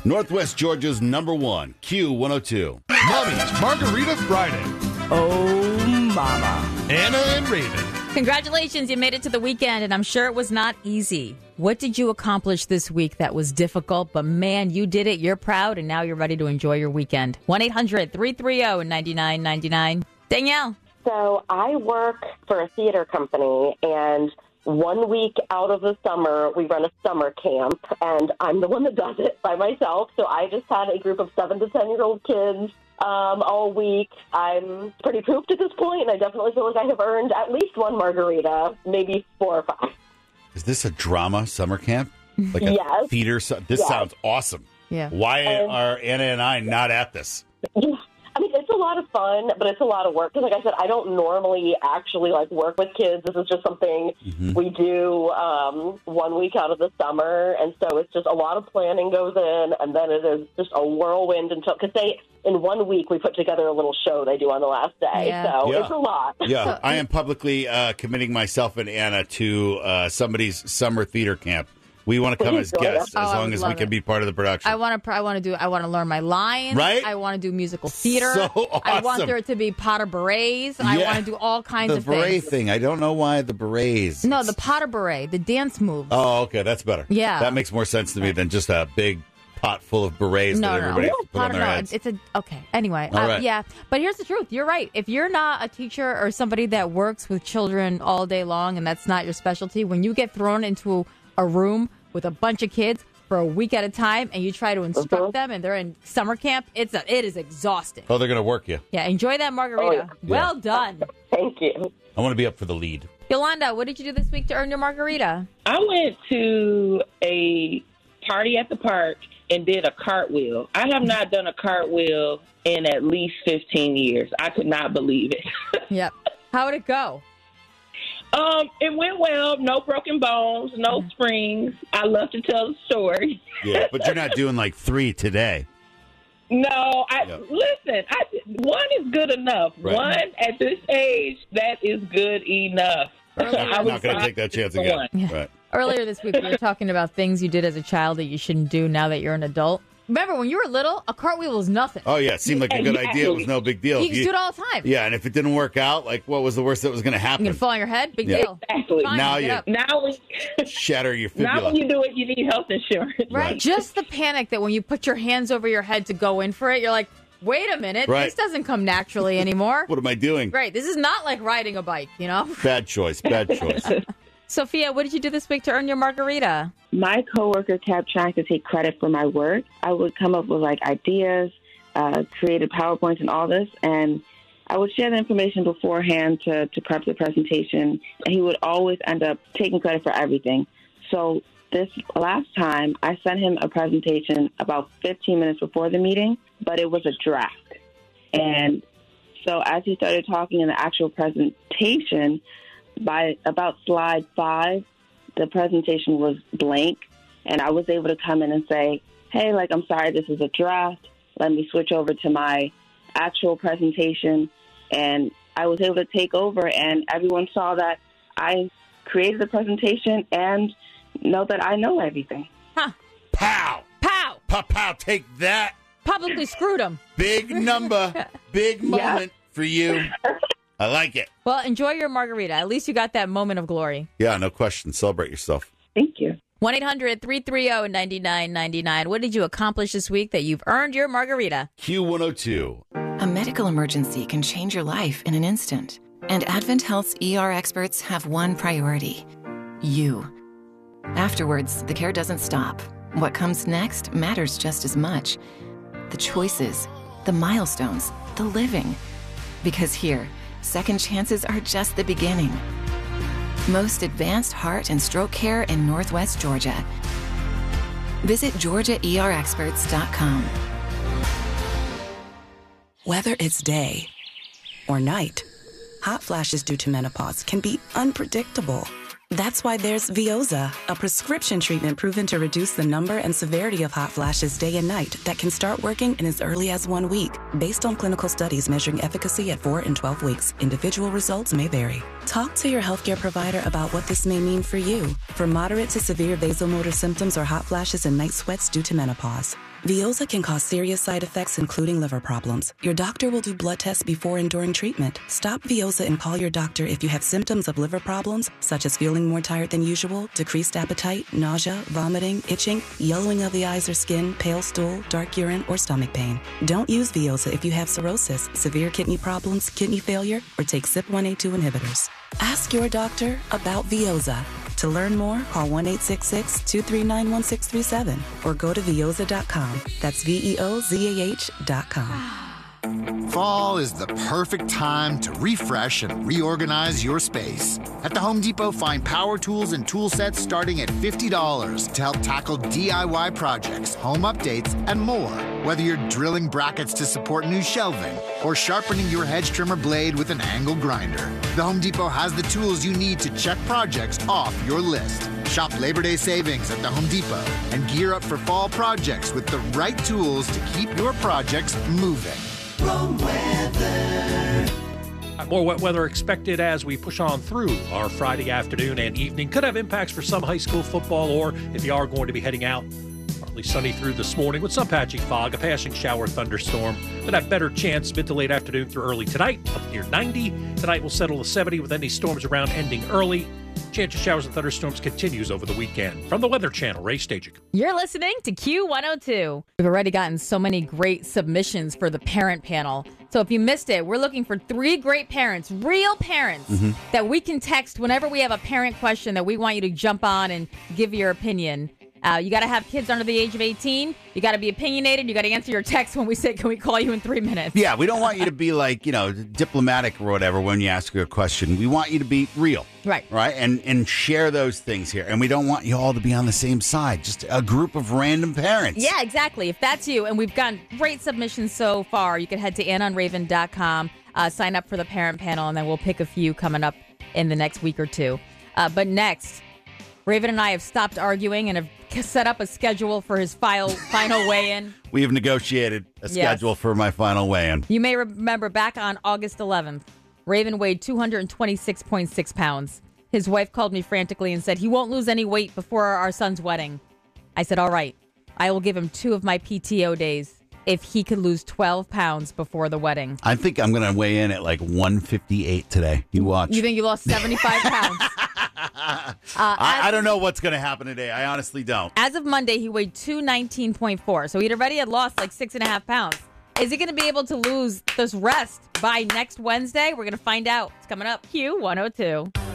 Northwest Georgia's #1, Q102. Mommy's Margarita Friday. Oh, mama. Anna and Raven. Congratulations, you made it to the weekend, and I'm sure it was not easy. What did you accomplish this week that was difficult? But man, you did it. You're proud, and now you're ready to enjoy your weekend. 1-800-330-9999. Danielle. So I work for a theater company, and 1 week out of the summer, we run a summer camp, and I'm the one that does it by myself. So I just had a group of 7 to 10-year-old kids all week. I'm pretty pooped at this point, and I definitely feel like I have earned at least one margarita, maybe 4 or 5. Is this a drama summer camp? Like a Yes. theater? This sounds awesome. Yeah. Why are Anna and I not at this? I mean, it's a lot of fun, but it's a lot of work. Because, like I said, I don't normally actually work with kids. This is just something we do 1 week out of the summer, and so it's just a lot of planning goes in, and then it is just a whirlwind until because in 1 week we put together a little show they do on the last day. Yeah. So Yeah. it's a lot. Yeah, I am publicly committing myself and Anna to somebody's summer theater camp. We want to come as guests as long as we can be part of the production. I want to learn my lines. Right? I want to do musical theater. So awesome. I want there to be Potter berets. I want to do all kinds of The beret things. thing. I don't know why the berets. No, the Potter beret, the dance moves. Oh, okay. That's better. Yeah. That makes more sense to me than just a big pot full of berets that everybody has to put on their heads. Okay. Anyway, All right. yeah. But here's the truth. You're right. If you're not a teacher or somebody that works with children all day long and that's not your specialty, when you get thrown into a room with a bunch of kids for a week at a time and you try to instruct them and they're in summer camp, it is exhausting. Oh, they're going to work you. Yeah, enjoy that margarita. Oh, yeah. Well done. Thank you. I want to be up for the lead. Yolanda, what did you do this week to earn your margarita? I went to a party at the park and did a cartwheel. I have not done a cartwheel in at least 15 years. I could not believe it. Yep. How would it go? It went well. No broken bones, no springs. I love to tell the story. Yeah, but you're not doing 3 today. No, Yep. Listen, one is good enough. Right. One at this age, that is good enough. I'm not going to take that chance again. Yeah. Right. Earlier this week, we were talking about things you did as a child that you shouldn't do now that you're an adult. Remember, when you were little, a cartwheel was nothing. Oh, yeah. It seemed like a good idea. It was no big deal. You used to do it all the time. Yeah, and if it didn't work out, what was the worst that was going to happen? You're going to fall on your head? Big Yeah. deal. Exactly. Fine, Now get you- up. Now, Shatter your now fibula. when you do it, you need health insurance. Right. Just the panic that when you put your hands over your head to go in for it, you're like, wait a minute, Right. this doesn't come naturally anymore. What am I doing? Great. This is not like riding a bike, you know? Bad choice. Bad choice. Sophia, what did you do this week to earn your margarita? My coworker kept trying to take credit for my work. I would come up with ideas, created PowerPoints and all this, and I would share the information beforehand to prep the presentation, and he would always end up taking credit for everything. So this last time, I sent him a presentation about 15 minutes before the meeting, but it was a draft. And so as he started talking in the actual presentation, by about slide 5, the presentation was blank, and I was able to come in and say, hey, I'm sorry, this is a draft. Let me switch over to my actual presentation. And I was able to take over, and everyone saw that I created the presentation and know that I know everything. Huh. Pow! Pow! Pow, pow. Take that. Publicly screwed him. Big number. Big moment for you. I like it. Well, enjoy your margarita. At least you got that moment of glory. Yeah, no question. Celebrate yourself. Thank you. 1-800-330-9999. What did you accomplish this week that you've earned your margarita? Q102. A medical emergency can change your life in an instant. And Advent Health's ER experts have one priority: you. Afterwards, the care doesn't stop. What comes next matters just as much. The choices, the milestones, the living. Because here, second chances are just the beginning. Most advanced heart and stroke care in Northwest Georgia. Visit GeorgiaERExperts.com. Whether it's day or night, hot flashes due to menopause can be unpredictable. That's why there's Veoza, a prescription treatment proven to reduce the number and severity of hot flashes day and night that can start working in as early as 1 week. Based on clinical studies measuring efficacy at 4 and 12 weeks, individual results may vary. Talk to your healthcare provider about what this may mean for you. For moderate to severe vasomotor symptoms or hot flashes and night sweats due to menopause, Veoza can cause serious side effects, including liver problems. Your doctor will do blood tests before and during treatment. Stop Veoza and call your doctor if you have symptoms of liver problems, such as feeling more tired than usual, decreased appetite, nausea, vomiting, itching, yellowing of the eyes or skin, pale stool, dark urine, or stomach pain. Don't use Veoza if you have cirrhosis, severe kidney problems, kidney failure, or take CYP1A2 inhibitors. Ask your doctor about Veoza. To learn more, call 1-866-239-1637 or go to Veoza.com. That's VEOZAH.com. Fall is the perfect time to refresh and reorganize your space. At the Home Depot, find power tools and tool sets starting at $50 to help tackle DIY projects, home updates, and more. Whether you're drilling brackets to support new shelving or sharpening your hedge trimmer blade with an angle grinder, the Home Depot has the tools you need to check projects off your list. Shop Labor Day savings at the Home Depot and gear up for fall projects with the right tools to keep your projects moving. More wet weather expected as we push on through our Friday afternoon and evening. Could have impacts for some high school football, or if you are going to be heading out. Partly sunny through this morning with some patchy fog, a passing shower thunderstorm. Then have better chance mid to late afternoon through early tonight, up near 90. Tonight will settle to 70 with any storms around ending early. Chance of showers and thunderstorms continues over the weekend. From the Weather Channel, Ray Stajic. You're listening to Q102. We've already gotten so many great submissions for the parent panel. So if you missed it, we're looking for 3 great parents, real parents, that we can text whenever we have a parent question that we want you to jump on and give your opinion. You got to have kids under the age of 18. You got to be opinionated. You got to answer your text when we say, can we call you in 3 minutes? Yeah, we don't want you to be like, diplomatic or whatever when you ask a question. We want you to be real. Right. Right? And share those things here. And we don't want you all to be on the same side. Just a group of random parents. Yeah, exactly. If that's you, and we've gotten great submissions so far, you can head to AnnOnRaven.com, sign up for the parent panel, and then we'll pick a few coming up in the next week or two. But next, Raven and I have stopped arguing and have set up a schedule for his final weigh-in. We have negotiated a schedule for my final weigh-in. You may remember back on August 11th, Raven weighed 226.6 pounds. His wife called me frantically and said he won't lose any weight before our son's wedding. I said, all right, I will give him 2 of my PTO days if he could lose 12 pounds before the wedding. I think I'm going to weigh in at like 158 today. You watch. You think you lost 75 pounds? I don't know what's going to happen today. I honestly don't. As of Monday, he weighed 219.4. So he already had lost like 6.5 pounds. Is he going to be able to lose this rest by next Wednesday? We're going to find out. It's coming up. Q102.